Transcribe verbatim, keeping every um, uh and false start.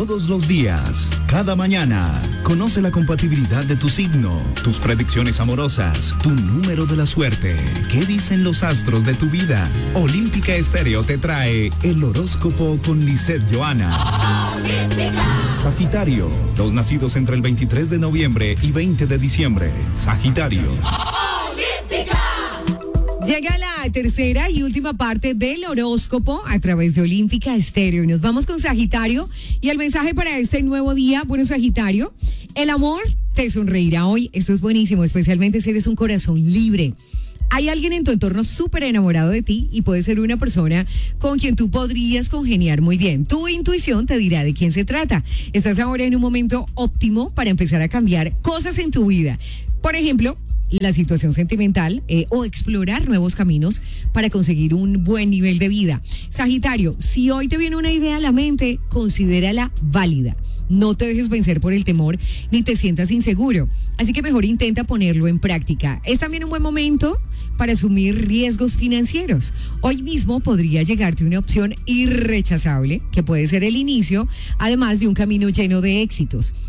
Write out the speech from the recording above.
todos los días, cada mañana. Conoce la compatibilidad de tu signo, tus predicciones amorosas, tu número de la suerte. ¿Qué dicen los astros de tu vida? Olímpica Estéreo te trae el horóscopo con Lisette Johanna. ¡Olímpica! Sagitario, los nacidos entre el veintitrés de noviembre y veinte de diciembre. Sagitario. ¡Olímpica! Llega la tercera y última parte del horóscopo a través de Olímpica Estéreo. Y nos vamos con Sagitario y el mensaje para este nuevo día. Bueno, Sagitario, el amor te sonreirá hoy. Esto es buenísimo, especialmente si eres un corazón libre. Hay alguien en tu entorno súper enamorado de ti y puede ser una persona con quien tú podrías congeniar muy bien. Tu intuición te dirá de quién se trata. Estás ahora en un momento óptimo para empezar a cambiar cosas en tu vida. Por ejemplo, la situación sentimental eh, o explorar nuevos caminos para conseguir un buen nivel de vida. Sagitario, si hoy te viene una idea a la mente, considérala válida. No te dejes vencer por el temor ni te sientas inseguro. Así que mejor intenta ponerlo en práctica. Es también un buen momento para asumir riesgos financieros. Hoy mismo podría llegarte una opción irrechazable que puede ser el inicio, además de un camino lleno de éxitos.